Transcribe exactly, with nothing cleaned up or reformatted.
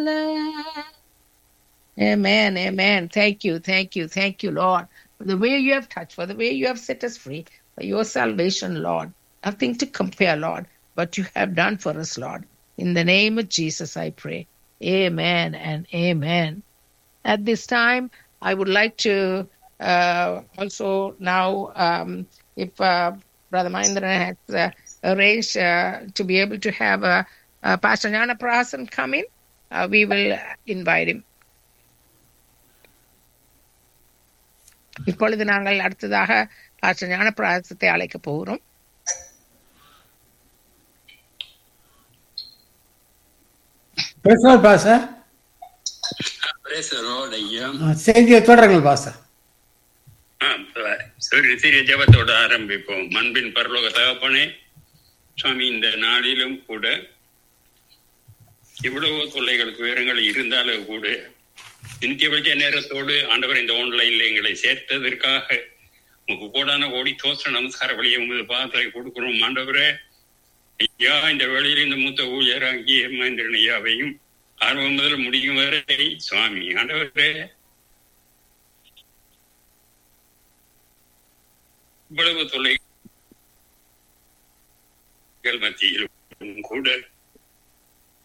Amen, amen. Thank you, thank you, thank you, Lord, for the way you have touched, for the way you have set us free, for your salvation, Lord. Nothing to compare, Lord, what you have done for us, Lord. In the name of Jesus, I pray. Amen and amen. At this time, I would like to uh, also now, um, if uh, Brother Mahendra has uh, arranged uh, to be able to have uh, uh, Pastor Jnana Prasan come in, uh, we will invite him. இப்பொழுது நாங்கள் அடுத்ததாக pastor ஞானப்பிரகாசத்தை அழைக்க போகிறோம். செய்தியை தொடருங்கள் pastor. சிறிய ஜெபத்தோட ஆரம்பிப்போம். அன்பின் பரலோக தகப்பனே, சுவாமி, இந்த நாளிலும் கூட இவ்வளவு தொல்லைகளுக்கு விவரங்கள் இருந்தாலும் கூட நித்தியபட்ச நேரத்தோடு ஆண்டவர் இந்த ஆன்லைன்ல எங்களை சேர்த்ததற்காக உங்களுக்கு கோடான கோடி தோசை நமஸ்கார வழியை உமது பாதத்தை கொடுக்கிறோம். ஆண்டவரே ஐயா, இந்த வேளையில் இந்த மூத்த ஊழியராகிய மகேந்திரன் ஐயாவையும் ஆர்வம் முதல் முடியும் வரை சுவாமி ஆண்டவரே இவ்வளவு தொல்லைகள் மத்தியிலும் கூட